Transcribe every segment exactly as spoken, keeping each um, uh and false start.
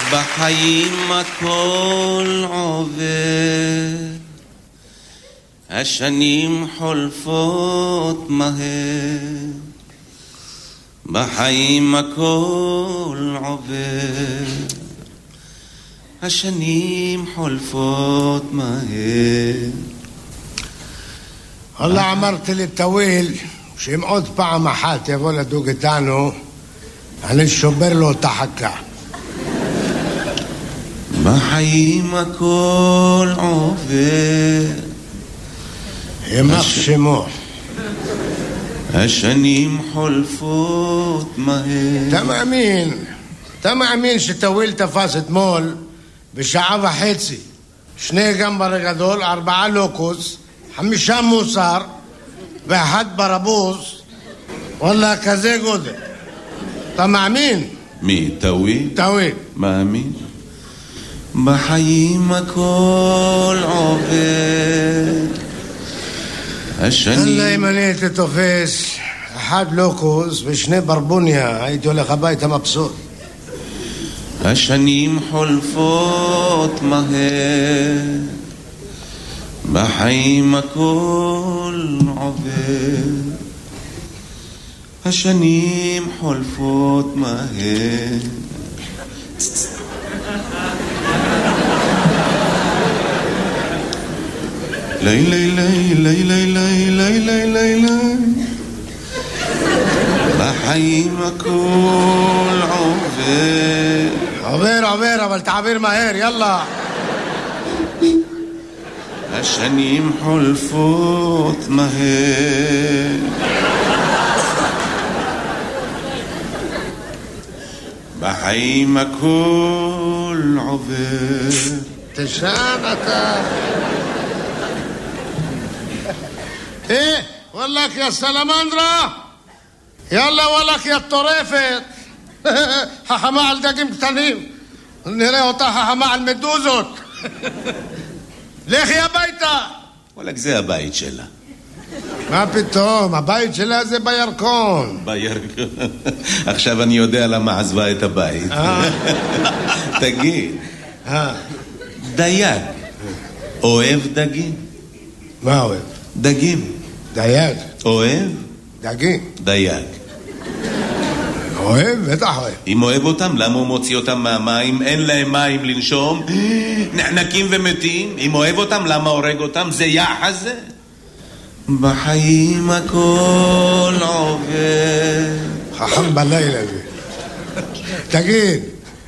בחיים הכל עובר, השנים חולפות מהר, בחיים הכל עובר, השנים חולפות מהר. والله אמרתי לטוויל שאם עוד פעם אחת יבוא לדוג איתנו אני שובר לו את החכה. בחיים הכל עובר, ימח שמו, השנים חולפות מהר. אתה מאמין, אתה מאמין שטוויל תפס אתמול בשעה וחצי שני גמבר גדול, ארבעה לוקוס, חמישה מוסר ואחד ברבוס, וואלה כזה גודל. אתה מאמין? מי? טוויל? טוויל. מאמין. בחיים הכל עובר, השנים... אללה אם אני הייתי תופס אחד לוקוס ושני ברבוניה הייתי הולך הביתה מבסוט. השנים חולפות מהר, בחיים הכל עובר, השנים חולפות מהר. לי לי לי לי לי לי לי לי לי לי בחיים הכל עובר. עובר עובר אבל תעביר מהר, יאללה. השנים חולפות מהר, בחיים הכל עובר. תשען אתה. ايه والله يا سلامندرا يلا والله يا الطريفة ححما على دقيم قتنين نرى אותה ححما على المدوزות. לכי הביתה. וואלק זה הבית שלה. מה פתאום, הבית שלה זה בירקון. בירקון. עכשיו אני יודע למה עזבה את הבית. תגיד, דייג אוהב דגים? מה אוהב? דגים. דייג. אוהב? דגים. דייג. אוהב? בטח אוהב. אם אוהב אותם, למה הוא מוציא אותם מהמים? אין להם מים לנשום, נחנקים ומתים. אם אוהב אותם, למה הורג אותם? זה יחס זה. בחיים הכל עובר. חכם בלילה זה. תגיד,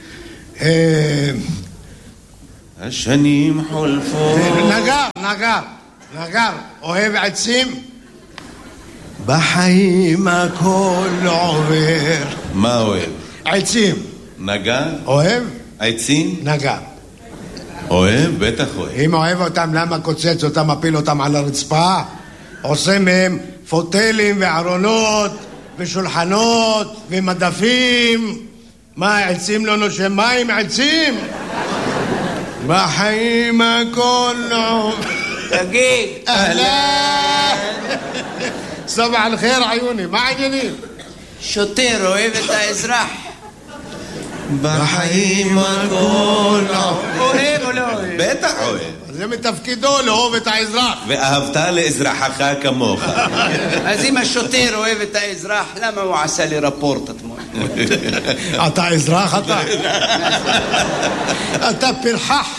השנים חולפות. נגר, נגר, נגר, אוהב עצים? בחיים הכל עובר. מה אוהב? עצים. נגר? אוהב? עצים? נגר. אוהב? בטח אוהב. אם אוהב אותם, למה קוצץ אותם, מפיל אותם על הרצפה? עושה מהם פוטלים וארונות ושולחנות ומדפים. מה, עצים לא נושם מים? עצים? בחיים הכל עובר. תגיד. אהלן. סבח אל-חיר עיוני, מה העניינים? שוטר אוהב את האזרח. בחיים הכל אוהב או לא אוהב? בטח אוהב. זה מתפקידו לאהוב את האזרח. ואהבת לאזרחך כמוך. אז אם השוטר אוהב את האזרח, למה הוא עשה לי רפורט אתמול? אתה אזרח אתה? אתה פרחח.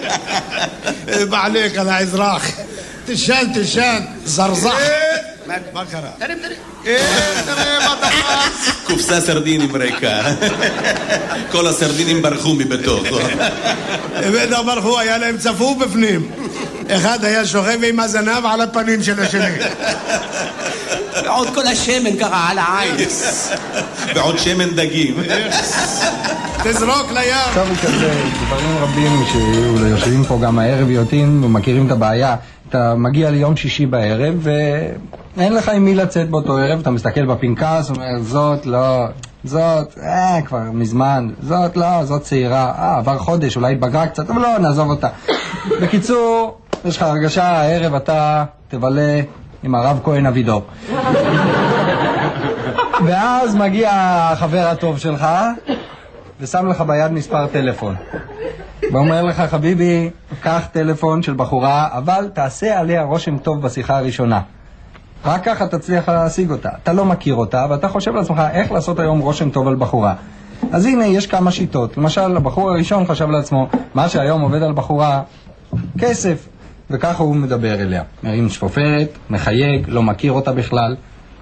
בעליק על האזרח. תשן, תשן, זרזח. מה קרה? תרים, תרים. תראה מה דפס. קופסה סרדינים ריקה. כל הסרדינים ברחו מבתוכו. בטח ברחו, היה להם צפוף בפנים. אחד היה שוכב עם הזנב על הפנים של השני. ועוד כל השמן ככה על העין. ועוד שמן דגים. תזרוק לים. עכשיו הוא כזה, דברים רבים שיושבים פה גם הערב יודעים ומכירים את הבעיה. אתה מגיע ליום שישי בערב ואין לך עם מי לצאת באותו ערב, אתה מסתכל בפנקס, אומר זאת לא, זאת, אה, כבר מזמן, זאת לא, זאת צעירה, אה, עבר חודש, אולי התבגרה קצת, אבל לא, נעזוב אותה. בקיצור, יש לך הרגשה, הערב אתה תבלה עם הרב כהן אבידור. ואז מגיע החבר הטוב שלך, ושם לך ביד מספר טלפון. ואומר לך, חביבי, קח טלפון של בחורה, אבל תעשה עליה רושם טוב בשיחה הראשונה. רק ככה תצליח להשיג אותה. אתה לא מכיר אותה, ואתה חושב לעצמך איך לעשות היום רושם טוב על בחורה. אז הנה, יש כמה שיטות. למשל, הבחור הראשון חשב לעצמו, מה שהיום עובד על בחורה, כסף. וככה הוא מדבר אליה. מרים שפופרת, מחייג, לא מכיר אותה בכלל.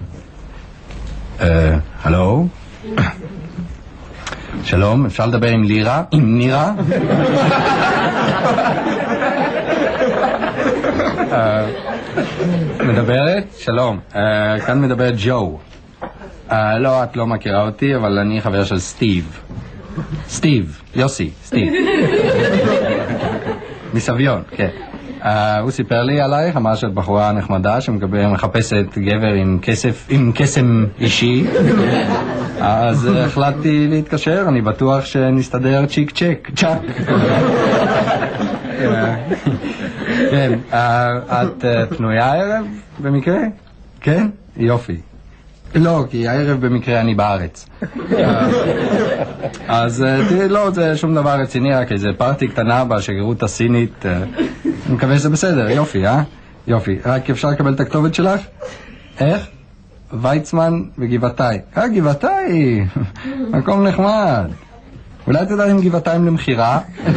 הלו? שלום, אפשר לדבר עם לירה? עם נירה? מדברת? שלום, כאן מדברת ג'ו. לא, את לא מכירה אותי, אבל אני חבר של סטיב. סטיב, יוסי, סטיב. מסביון, כן. הוא סיפר לי עלייך, אמר שאת בחורה נחמדה שמחפשת גבר עם כסף, עם קסם אישי. אז החלטתי להתקשר, אני בטוח שנסתדר צ'יק צ'ק, צ'ק. כן, את פנויה הערב במקרה? כן? יופי. לא, כי הערב במקרה אני בארץ. אז תראי, לא, זה שום דבר רציני, רק איזה פארטי קטנה בשגרירות הסינית. אני מקווה שזה בסדר, יופי, אה? יופי. רק אפשר לקבל את הכתובת שלך? איך? ויצמן וגבעתיים. אה, גבעתיים! מקום נחמד. אולי תדע עם גבעתיים למחירה?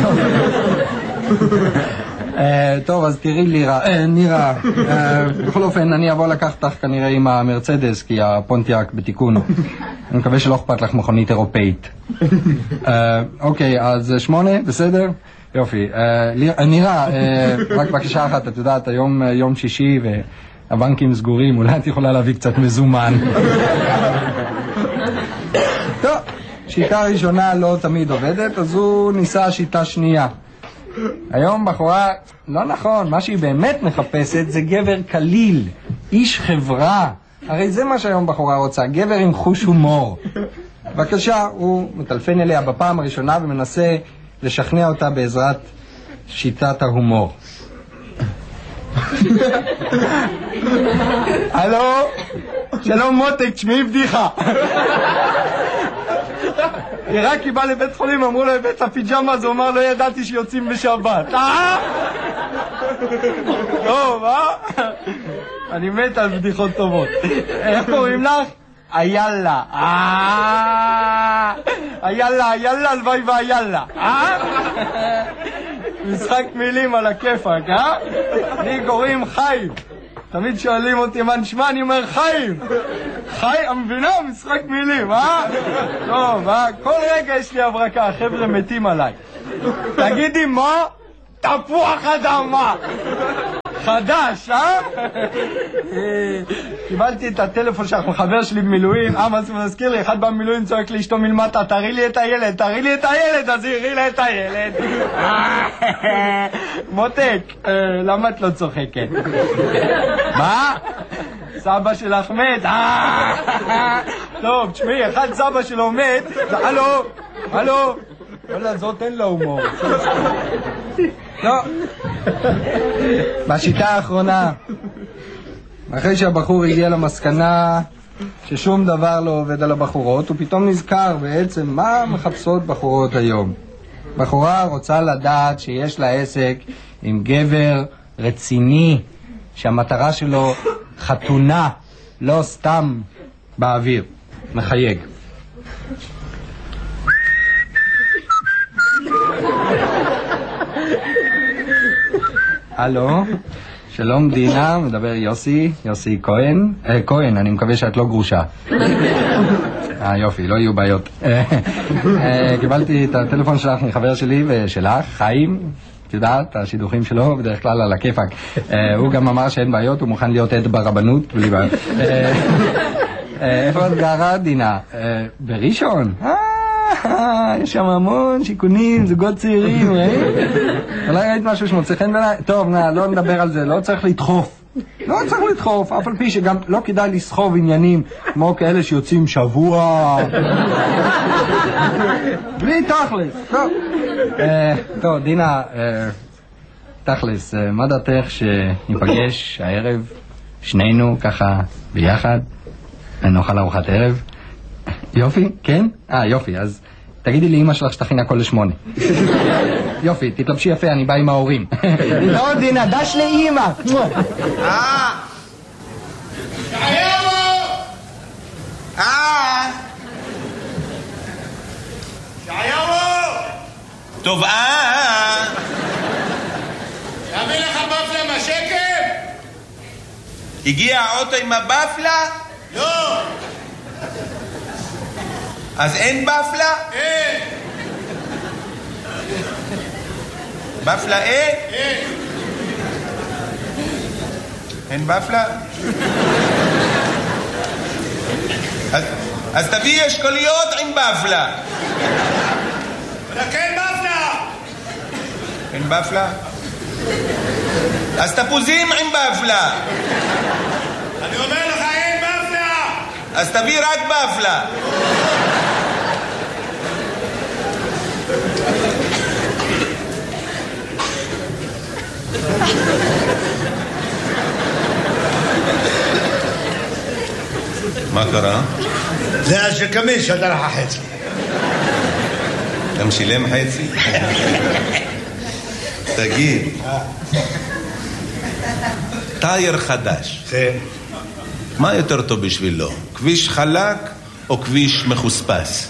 טוב, אז תראי לירה, נירה. בכל אופן, אני אבוא לקחת אותך כנראה עם המרצדס, כי הפונטיאק בתיקון. אני מקווה שלא אכפת לך מכונית אירופאית. אוקיי, אז שמונה, בסדר? יופי. נירה, רק בקשה אחת, את יודעת, היום יום שישי והבנקים סגורים, אולי את יכולה להביא קצת מזומן. טוב, שיטה ראשונה לא תמיד עובדת, אז הוא ניסה שיטה שנייה. היום בחורה, לא נכון, מה שהיא באמת מחפשת זה גבר קליל, איש חברה. הרי זה מה שהיום בחורה רוצה, גבר עם חוש הומור. בבקשה, הוא מטלפן אליה בפעם הראשונה ומנסה לשכנע אותה בעזרת שיטת ההומור. הלו, שלום מותק, תשמעי בדיחה. רק היא באה לבית חולים, אמרו לו לבית הפיג'מה, אז הוא אמר, לא ידעתי שיוצאים בשבת. אה? טוב, אה? אני מת על בדיחות טובות. איך קוראים לך? איאלה. אה? איאלה, איאלה, הלוואי ואיאלה. אה? משחק מילים על הכיפק, אה? לי קוראים חיים. תמיד שואלים אותי מה נשמע, אני אומר חיים. חיים, המבינה, משחק מילים, אה? טוב, אה? כל רגע יש לי הברקה, חבר'ה מתים עליי. תגידי מה? תפוח אדמה. חדש, אה? קיבלתי את הטלפון שלך מחבר שלי במילואים. אה, מה זה מזכיר לי? אחד במילואים צועק לי אשתו מלמטה, תראי לי את הילד, תראי לי את הילד, אז הראי לה את הילד. מותק, למה את לא צוחקת? מה? סבא שלך מת? טוב, תשמעי, אחד סבא שלו מת. הלו, הלו. וואלה, זאת אין לה הומור. לא. בשיטה האחרונה, אחרי שהבחור הגיע למסקנה ששום דבר לא עובד על הבחורות, הוא פתאום נזכר בעצם מה מחפשות בחורות היום. בחורה רוצה לדעת שיש לה עסק עם גבר רציני, שהמטרה שלו חתונה, לא סתם באוויר. מחייג. הלו, שלום דינה, מדבר יוסי, יוסי כהן. אה, כהן, אני מקווה שאת לא גרושה. אה, יופי, לא יהיו בעיות. קיבלתי את הטלפון שלך מחבר שלי ושלך, חיים. את יודעת, השידוכים שלו בדרך כלל על הכיפק. הוא גם אמר שאין בעיות, הוא מוכן להיות עד ברבנות, בלי בעיות. איפה את גרה, דינה? בראשון? יש שם המון שיכונים, זוגות צעירים, אולי ראית משהו שמוצא חן בעיניי? טוב, לא נדבר על זה, לא צריך לדחוף. לא צריך לדחוף, אף על פי שגם לא כדאי לסחוב עניינים כמו כאלה שיוצאים שבוע. בלי תכלס. טוב, דינה, תכלס, מה דעתך שניפגש הערב שנינו ככה ביחד ונאכל ארוחת ערב? יופי, כן? אה, יופי, אז תגידי לי אמא שלך שתכין הכל לשמונה. יופי, תתלבשי יפה, אני בא עם ההורים. לא, דינה, דש לאמא. אה! שעיהו! אה! שעיהו! טוב, אה! תביא לך בפלה מהשקם? הגיע האוטו עם הבפלה? לא! אז אין בפלה? אין! בפלה אין? אין! אין בפלה? אז, אז תביא אשכוליות עם בפלה. רק אין בפלה! אין בפלה? אז תפוזים עם בפלה. אני אומר לך אין בפלה! אז תביא רק בפלה. מה קרה? זה השקמין שדר לך חצי. אתה משילם חצי? תגיד, טייר חדש, כן. מה יותר טוב בשבילו? כביש חלק או כביש מחוספס?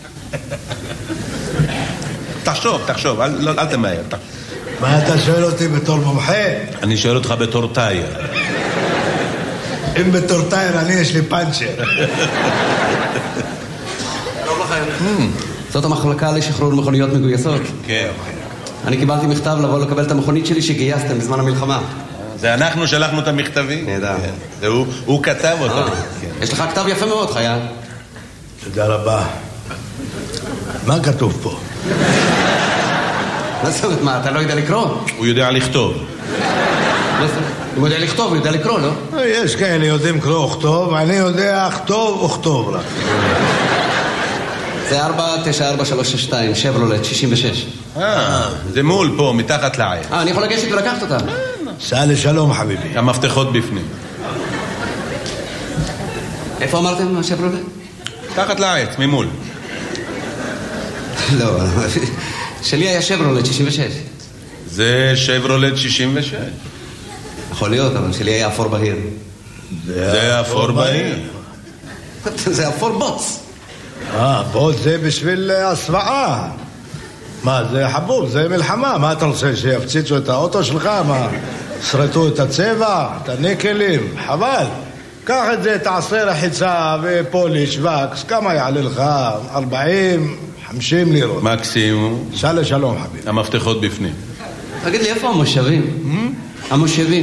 תחשוב, תחשוב, אל, אל תמהר. מה אתה שואל אותי בתור מומחה? אני שואל אותך בתור טייר. אם בתור טייר אני יש לי פאנצ'ר. שלום לכם. זאת המחלקה לשחרור מכוניות מגויסות. כן. אני קיבלתי מכתב לבוא לקבל את המכונית שלי שגייסתם בזמן המלחמה. זה אנחנו שלחנו את המכתבים? נהדר. זה הוא, הוא כתב אותם. יש לך כתב יפה מאוד, חייל. תודה רבה. מה כתוב פה? מה זאת אומרת, מה, אתה לא יודע לקרוא? הוא יודע לכתוב. הוא יודע לכתוב, הוא יודע לקרוא, לא? יש כאלה יודעים קרוא וכתוב, אני יודע כתוב וכתוב רק. זה ארבע תשע ארבע שלוש שש שתיים, שברולט, שישים ושש. אה, זה מול פה, מתחת לעין. אה, אני יכול לגשת ולקחת אותה. סע לשלום חביבי. המפתחות בפנים. איפה אמרתם, השברולט? מתחת לעץ, ממול. לא, שלי היה שברולט, שישים ושש. זה שברולט שישים ושש. יכול להיות, אבל שלי היה אפור בהיר. זה אפור בהיר. זה אפור בוץ. אה, בוץ זה בשביל הסוואה. מה, זה חבוב, זה מלחמה. מה אתה רוצה, שיפציצו את האוטו שלך? מה, שרטו את הצבע, את הניקלים? חבל. קח את זה, תעשה רחיצה ופוליש וקס, כמה יעלה לך? ארבעים, חמישים לירות. מקסימום. סע לשלום חביבי. המפתחות בפנים. תגיד לי, איפה המושבים? המושבים.